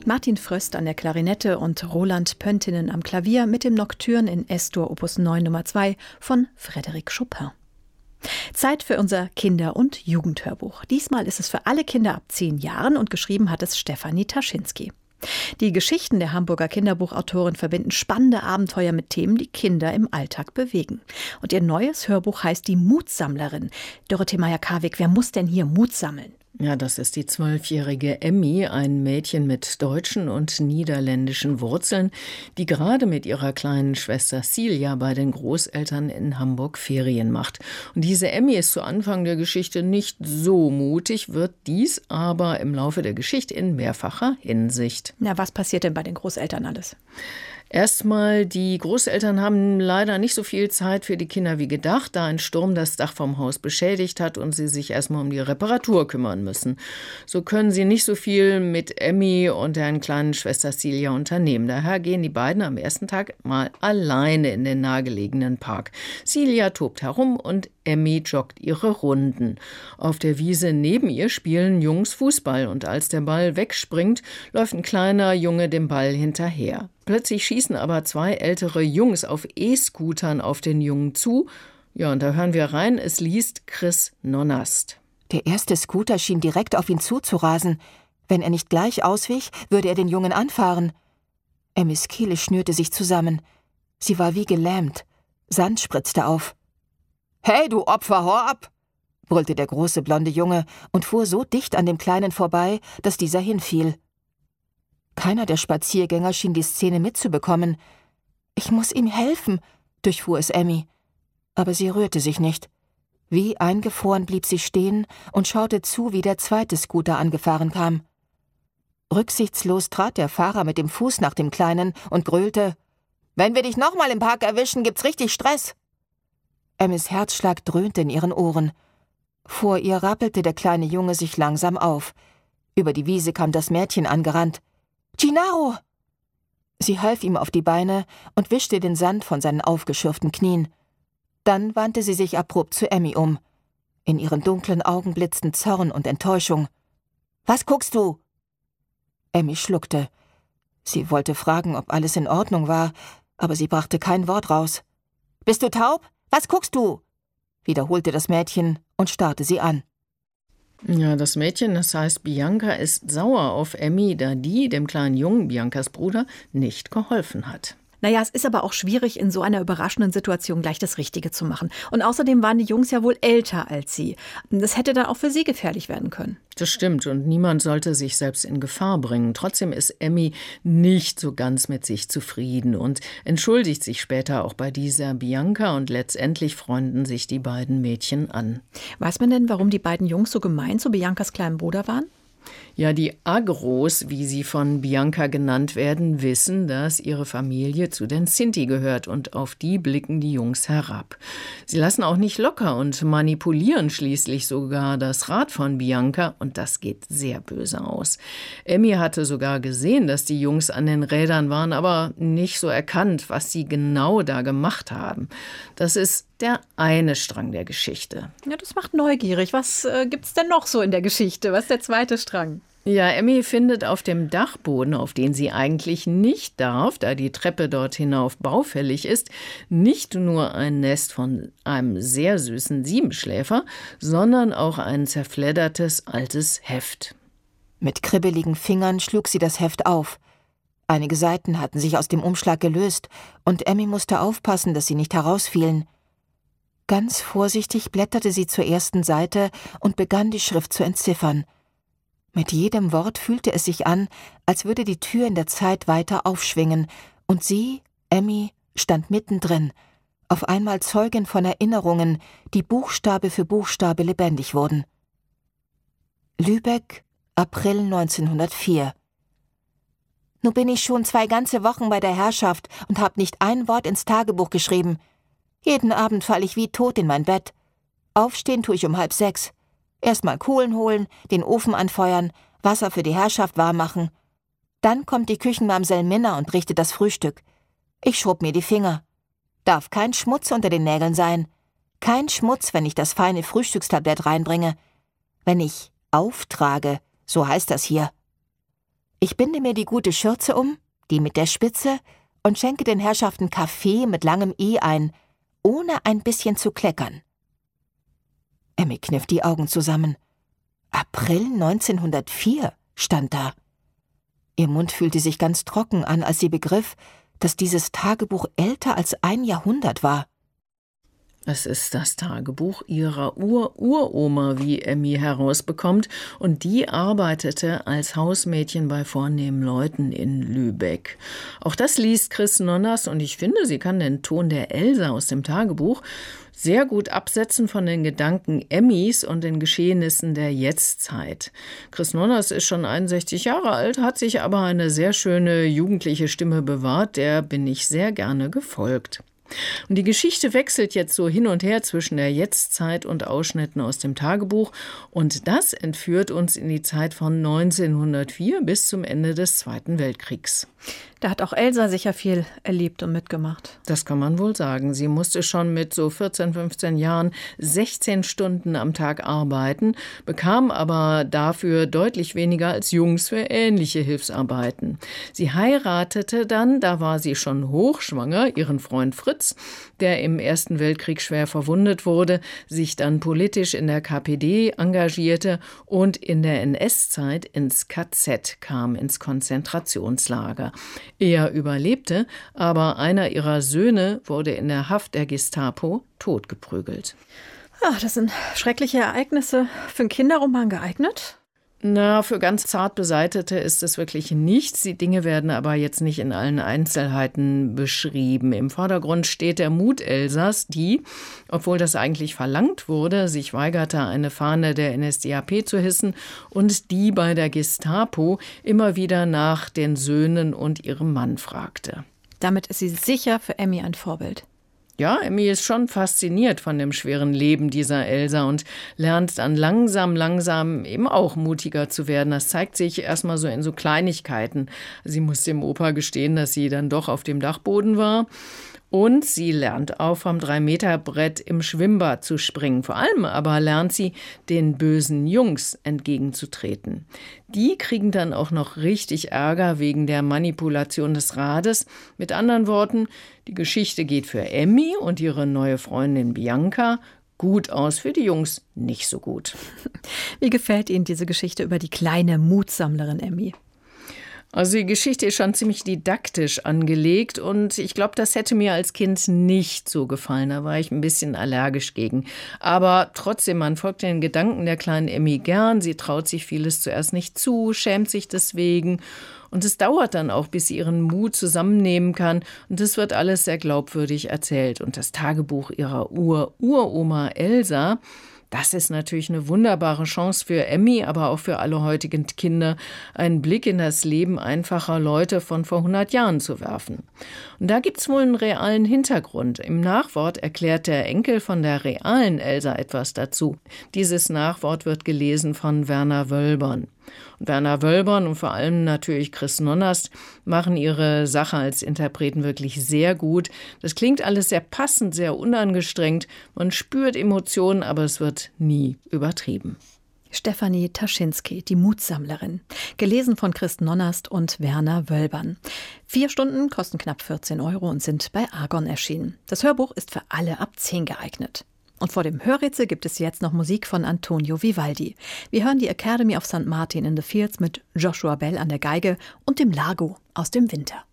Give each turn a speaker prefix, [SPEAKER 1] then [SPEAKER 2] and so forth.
[SPEAKER 1] Martin Fröst an der Klarinette und Roland Pöntinen am Klavier mit dem Nocturne in S-Dur Opus 9 Nummer 2 von Frédéric Chopin. Zeit für unser Kinder- und Jugendhörbuch. Diesmal ist es für alle Kinder ab 10 Jahren und geschrieben hat es Stefanie Taschinski. Die Geschichten der Hamburger Kinderbuchautorin verbinden spannende Abenteuer mit Themen, die Kinder im Alltag bewegen. Und ihr neues Hörbuch heißt Die Mutsammlerin. Dorothee Meyer-Karwig, wer muss denn hier Mut sammeln?
[SPEAKER 2] Ja, das ist die 12-jährige Emmy, ein Mädchen mit deutschen und niederländischen Wurzeln, die gerade mit ihrer kleinen Schwester Silja bei den Großeltern in Hamburg Ferien macht. Und diese Emmy ist zu Anfang der Geschichte nicht so mutig, wird dies aber im Laufe der Geschichte in mehrfacher Hinsicht.
[SPEAKER 1] Na, was passiert denn bei den Großeltern alles?
[SPEAKER 2] Erstmal, die Großeltern haben leider nicht so viel Zeit für die Kinder wie gedacht, da ein Sturm das Dach vom Haus beschädigt hat und sie sich erstmal um die Reparatur kümmern müssen. So können sie nicht so viel mit Emmy und deren kleinen Schwester Silja unternehmen. Daher gehen die beiden am ersten Tag mal alleine in den nahegelegenen Park. Silja tobt herum und Emmy joggt ihre Runden. Auf der Wiese neben ihr spielen Jungs Fußball und als der Ball wegspringt, läuft ein kleiner Junge dem Ball hinterher. Plötzlich schießen aber 2 ältere Jungs auf E-Scootern auf den Jungen zu. Ja, und da hören wir rein, es liest Chris Nonnast.
[SPEAKER 3] Der erste Scooter schien direkt auf ihn zuzurasen. Wenn er nicht gleich auswich, würde er den Jungen anfahren. Emmys Kehle schnürte sich zusammen. Sie war wie gelähmt. Sand spritzte auf. »Hey, du Opfer, hau ab!« brüllte der große blonde Junge und fuhr so dicht an dem Kleinen vorbei, dass dieser hinfiel. Keiner der Spaziergänger schien die Szene mitzubekommen. »Ich muss ihm helfen«, durchfuhr es Emmy. Aber sie rührte sich nicht. Wie eingefroren blieb sie stehen und schaute zu, wie der zweite Scooter angefahren kam. Rücksichtslos trat der Fahrer mit dem Fuß nach dem Kleinen und gröhlte: »Wenn wir dich nochmal im Park erwischen, gibt's richtig Stress!« Emmys Herzschlag dröhnte in ihren Ohren. Vor ihr rappelte der kleine Junge sich langsam auf. Über die Wiese kam das Mädchen angerannt. »Gennaro!« Sie half ihm auf die Beine und wischte den Sand von seinen aufgeschürften Knien. Dann wandte sie sich abrupt zu Emmy um. In ihren dunklen Augen blitzten Zorn und Enttäuschung. »Was guckst du?« Emmy schluckte. Sie wollte fragen, ob alles in Ordnung war, aber sie brachte kein Wort raus. »Bist du taub? Was guckst du?« wiederholte das Mädchen und starrte sie an.
[SPEAKER 2] Ja, das Mädchen, das heißt Bianca, ist sauer auf Emmy, da die, dem kleinen Jungen, Biancas Bruder, nicht geholfen hat.
[SPEAKER 1] Naja, es ist aber auch schwierig, in so einer überraschenden Situation gleich das Richtige zu machen. Und außerdem waren die Jungs ja wohl älter als sie. Das hätte dann auch für sie gefährlich werden können.
[SPEAKER 2] Das stimmt und niemand sollte sich selbst in Gefahr bringen. Trotzdem ist Emmy nicht so ganz mit sich zufrieden und entschuldigt sich später auch bei dieser Bianca und letztendlich freunden sich die beiden Mädchen an.
[SPEAKER 1] Weiß man denn, warum die beiden Jungs so gemein zu Biancas kleinem Bruder waren?
[SPEAKER 2] Ja, die Agros, wie sie von Bianca genannt werden, wissen, dass ihre Familie zu den Sinti gehört und auf die blicken die Jungs herab. Sie lassen auch nicht locker und manipulieren schließlich sogar das Rad von Bianca und das geht sehr böse aus. Emmy hatte sogar gesehen, dass die Jungs an den Rädern waren, aber nicht so erkannt, was sie genau da gemacht haben. Das ist der eine Strang der Geschichte.
[SPEAKER 1] Ja, das macht neugierig. Was gibt's denn noch so in der Geschichte? Was ist der zweite Strang?
[SPEAKER 2] Ja, Emmy findet auf dem Dachboden, auf den sie eigentlich nicht darf, da die Treppe dort hinauf baufällig ist, nicht nur ein Nest von einem sehr süßen Siebenschläfer, sondern auch ein zerfleddertes altes Heft.
[SPEAKER 3] Mit kribbeligen Fingern schlug sie das Heft auf. Einige Seiten hatten sich aus dem Umschlag gelöst und Emmy musste aufpassen, dass sie nicht herausfielen. Ganz vorsichtig blätterte sie zur ersten Seite und begann die Schrift zu entziffern. Mit jedem Wort fühlte es sich an, als würde die Tür in der Zeit weiter aufschwingen, und sie, Emmy, stand mittendrin, auf einmal Zeugin von Erinnerungen, die Buchstabe für Buchstabe lebendig wurden. Lübeck, April 1904. »Nu bin ich schon 2 ganze Wochen bei der Herrschaft und hab nicht ein Wort ins Tagebuch geschrieben. Jeden Abend falle ich wie tot in mein Bett. Aufstehen tue ich um 5:30. Erstmal Kohlen holen, den Ofen anfeuern, Wasser für die Herrschaft warm machen. Dann kommt die Küchenmamsell Minna und richtet das Frühstück. Ich schrub mir die Finger. Darf kein Schmutz unter den Nägeln sein. Kein Schmutz, wenn ich das feine Frühstückstablett reinbringe. Wenn ich auftrage, so heißt das hier. Ich binde mir die gute Schürze um, die mit der Spitze, und schenke den Herrschaften Kaffee mit langem E ein, ohne ein bisschen zu kleckern. Emmy kniff die Augen zusammen. April 1904 stand da. Ihr Mund fühlte sich ganz trocken an, als sie begriff, dass dieses Tagebuch älter als 1 Jahrhundert war.
[SPEAKER 2] Es ist das Tagebuch ihrer Uroma, wie Emmy herausbekommt, und die arbeitete als Hausmädchen bei vornehmen Leuten in Lübeck. Auch das liest Chris Nonners, und ich finde, sie kann den Ton der Elsa aus dem Tagebuch sehr gut absetzen von den Gedanken Emmys und den Geschehnissen der Jetztzeit. Chris Nonners ist schon 61 Jahre alt, hat sich aber eine sehr schöne jugendliche Stimme bewahrt, der bin ich sehr gerne gefolgt. Und die Geschichte wechselt jetzt so hin und her zwischen der Jetztzeit und Ausschnitten aus dem Tagebuch. Und das entführt uns in die Zeit von 1904 bis zum Ende des Zweiten Weltkriegs.
[SPEAKER 1] Da hat auch Elsa sicher viel erlebt und mitgemacht.
[SPEAKER 2] Das kann man wohl sagen. Sie musste schon mit so 14, 15 Jahren 16 Stunden am Tag arbeiten, bekam aber dafür deutlich weniger als Jungs für ähnliche Hilfsarbeiten. Sie heiratete dann, da war sie schon hochschwanger, ihren Freund Fritz, der im Ersten Weltkrieg schwer verwundet wurde, sich dann politisch in der KPD engagierte und in der NS-Zeit ins KZ kam, ins Konzentrationslager. Er überlebte, aber einer ihrer Söhne wurde in der Haft der Gestapo totgeprügelt.
[SPEAKER 1] Ach, das sind schreckliche Ereignisse. Für einen Kinderroman geeignet?
[SPEAKER 2] Na, für ganz zart Beseitete ist es wirklich nichts. Die Dinge werden aber jetzt nicht in allen Einzelheiten beschrieben. Im Vordergrund steht der Mut Elsas, die, obwohl das eigentlich verlangt wurde, sich weigerte, eine Fahne der NSDAP zu hissen und die bei der Gestapo immer wieder nach den Söhnen und ihrem Mann fragte.
[SPEAKER 1] Damit ist sie sicher für Emmy ein Vorbild.
[SPEAKER 2] Ja, Emmy ist schon fasziniert von dem schweren Leben dieser Elsa und lernt dann langsam eben auch mutiger zu werden. Das zeigt sich erstmal so in so Kleinigkeiten. Sie muss dem Opa gestehen, dass sie dann doch auf dem Dachboden war. Und sie lernt auch vom 3-Meter-Brett im Schwimmbad zu springen. Vor allem aber lernt sie, den bösen Jungs entgegenzutreten. Die kriegen dann auch noch richtig Ärger wegen der Manipulation des Rades. Mit anderen Worten, die Geschichte geht für Emmy und ihre neue Freundin Bianca gut aus, für die Jungs nicht so gut.
[SPEAKER 1] Wie gefällt Ihnen diese Geschichte über die kleine Mutsammlerin Emmy?
[SPEAKER 2] Also die Geschichte ist schon ziemlich didaktisch angelegt und ich glaube, das hätte mir als Kind nicht so gefallen. Da war ich ein bisschen allergisch gegen. Aber trotzdem, man folgt den Gedanken der kleinen Emmy gern. Sie traut sich vieles zuerst nicht zu, schämt sich deswegen. Und es dauert dann auch, bis sie ihren Mut zusammennehmen kann. Und das wird alles sehr glaubwürdig erzählt. Und das Tagebuch ihrer Uroma Elsa, das ist natürlich eine wunderbare Chance für Emmy, aber auch für alle heutigen Kinder, einen Blick in das Leben einfacher Leute von vor 100 Jahren zu werfen. Und da gibt's wohl einen realen Hintergrund. Im Nachwort erklärt der Enkel von der realen Elsa etwas dazu. Dieses Nachwort wird gelesen von Werner Wölbern. Und Werner Wölbern und vor allem natürlich Chris Nonners machen ihre Sache als Interpreten wirklich sehr gut. Das klingt alles sehr passend, sehr unangestrengt. Man spürt Emotionen, aber es wird nie übertrieben.
[SPEAKER 1] Stefanie Taschinski, die Mutsammlerin. Gelesen von Chris Nonnast und Werner Wölbern. 4 Stunden kosten knapp 14 € und sind bei Argon erschienen. Das Hörbuch ist für alle ab 10 geeignet. Und vor dem Hörrätsel gibt es jetzt noch Musik von Antonio Vivaldi. Wir hören die Academy of St. Martin in the Fields mit Joshua Bell an der Geige und dem Lago aus dem Winter.